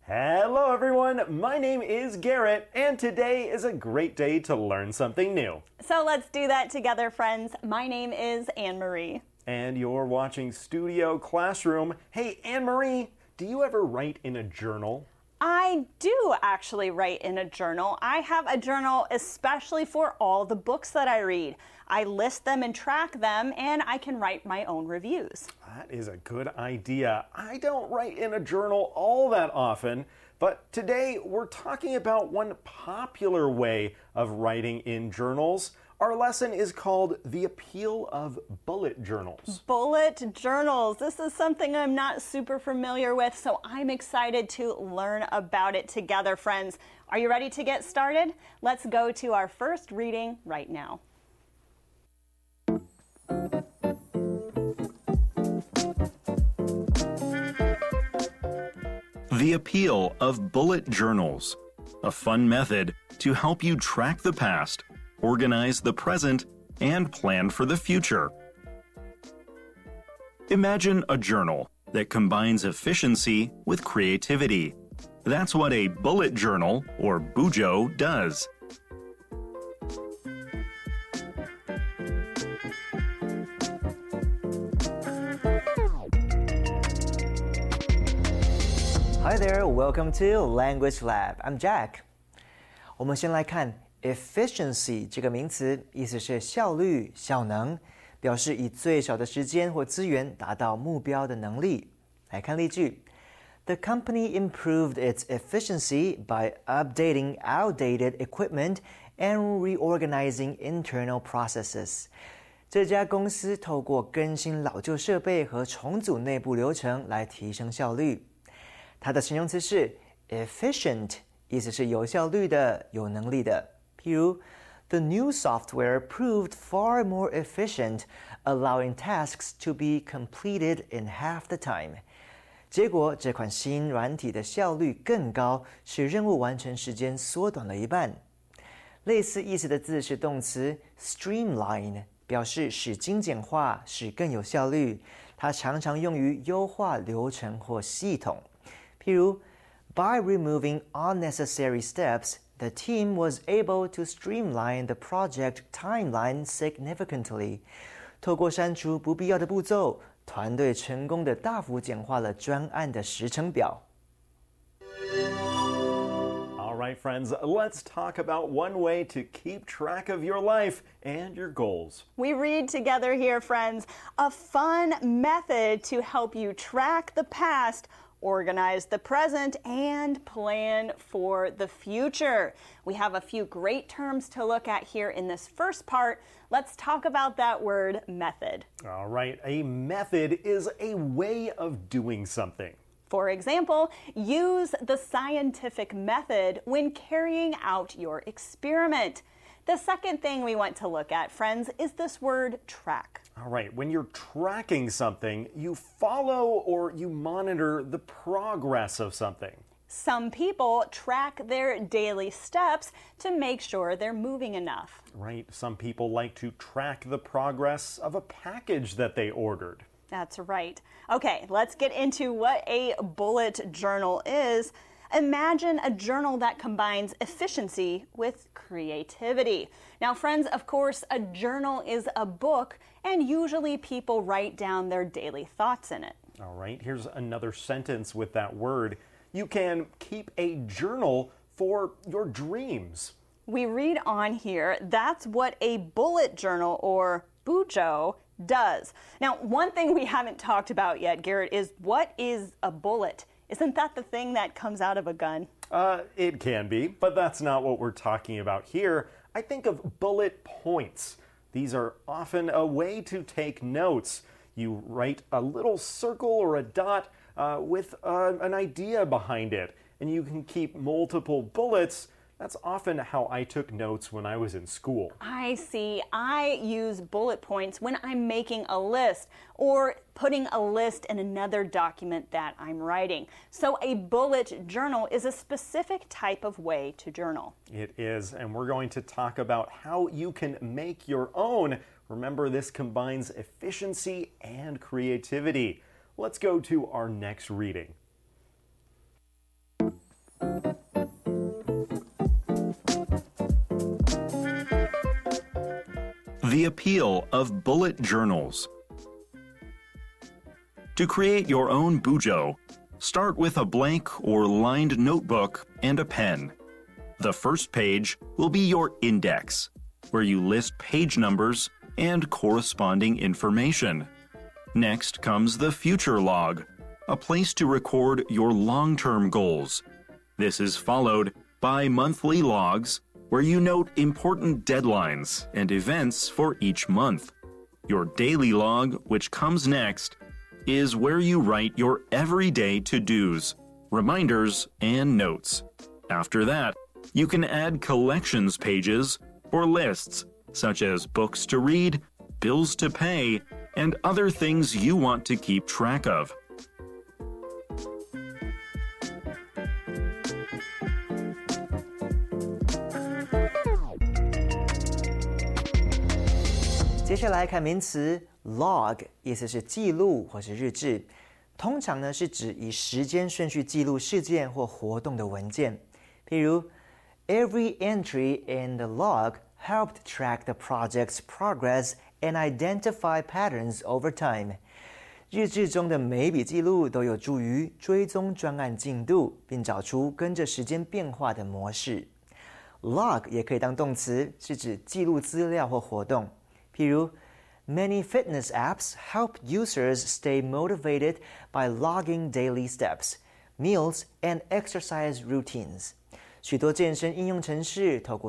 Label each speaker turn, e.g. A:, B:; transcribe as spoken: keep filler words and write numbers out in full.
A: Hello everyone, my name is Garrett, and today is a great day to learn something new.
B: So let's do that together, friends. My name is Anne-Marie.
A: And you're watching Studio Classroom. Hey, Anne-Marie, do you ever write in a journal?
B: I do actually write in a journal. I have a journal especially for all the books that I read. I list them and track them, and I can write my own reviews.
A: That is a good idea. I don't write in a journal all that often, but today we're talking about one popular way of writing in journals. Our lesson is called The Appeal of Bullet Journals.
B: Bullet journals. This is something I'm not super familiar with, so I'm excited to learn about it together, friends. Are you ready to get started? Let's go to our first reading right now.
C: The Appeal of Bullet Journals, a fun method to help you track the past, organize the present, and plan for the future. Imagine a journal that combines efficiency with creativity. That's what a bullet journal, or bujo, does.
D: Hi there, welcome to Language Lab. I'm Jack. 我们先来看 efficiency 这个名词，意思是效率、效能，表示以最少的时间或资源达到目标的能力。来看例句 ：The company improved its efficiency by updating outdated equipment and reorganizing internal processes. 这家公司透过更新老旧设备和重组内部流程来提升效率。它的形容词是 efficient， 意思是有效率的、有能力的。譬如 The new software proved far more efficient, allowing tasks to be completed in half the time. 结果这款新软体的效率更高，使任务完成时间缩短了一半。类似意思的字是动词 streamline， 表示使精简化，使更有效率。它常常用于优化流程或系统。譬如 By removing unnecessary steps, the team was able to streamline the project timeline significantly. 透过删除不必要的步骤，团队成功地大幅简化了专案的时程表。
A: All right, friends, let's talk about one way to keep track of your life and your goals.
B: We read together here, friends, a fun method to help you track the past, organize the present, and plan for the future. We have a few great terms to look at here in this first part. Let's talk about that word method.
A: All right, a method is a way of doing something.
B: For example, use the scientific method when carrying out your experiment. The second thing we want to look at, friends, is this word track.
A: All right, when you're tracking something, you follow or you monitor the progress of something.
B: Some people track their daily steps to make sure they're moving enough.
A: Right, some people like to track the progress of a package that they ordered.
B: That's right. Okay, let's get into what a bullet journal is. Imagine a journal that combines efficiency with creativity. Now, friends, of course, a journal is a book, and usually people write down their daily thoughts in it.
A: All right, here's another sentence with that word. You can keep a journal for your dreams.
B: We read on here, that's what a bullet journal, or bujo, does. Now, one thing we haven't talked about yet, Garrett, is what is a bullet? Isn't that the thing that comes out of a gun?
A: Uh, it can be, but that's not what we're talking about here. I think of bullet points. These are often a way to take notes. You write a little circle or a dot uh, with uh, an idea behind it, and you can keep multiple bullets. That's often how I took notes when I was in school.
B: I see. I use bullet points when I'm making a list or putting a list in another document that I'm writing. So a bullet journal is a specific type of way to journal.
A: It is, and we're going to talk about how you can make your own. Remember, this combines efficiency and creativity. Let's go to our next reading.
C: The appeal of bullet journals. To create your own bujo, start with a blank or lined notebook and a pen. The first page will be your index, where you list page numbers and corresponding information. Next comes the future log, a place to record your long-term goals. This is followed by monthly logs, where you note important deadlines and events for each month. Your daily log, which comes next, is where you write your everyday to-dos, reminders, and notes. After that, you can add collections pages or lists, such as books to read, bills to pay, and other things you want to keep track of.
D: 接下来看名词 log， 意思是记录或是日志，通常呢是指以时间顺序记录事件或活动的文件。譬如 Every entry in the log helped track the project's progress and identify patterns over time. 日志中的每一笔记录都有助于追踪专案进度，并找出跟着时间变化的模式。log 也可以当动词，是指记录资料或活动。譬如 Many fitness apps help users stay motivated by logging daily steps, meals, and exercise routines. 许多健身应用程式透过